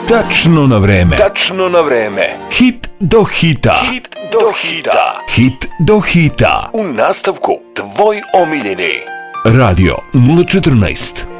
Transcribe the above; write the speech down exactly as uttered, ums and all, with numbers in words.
Tačno na vreme. Tačno na vreme. Hit do hita. Hit do hita. Hit do hita. U nastavku tvoj omiljeni Radio nula četrnaest.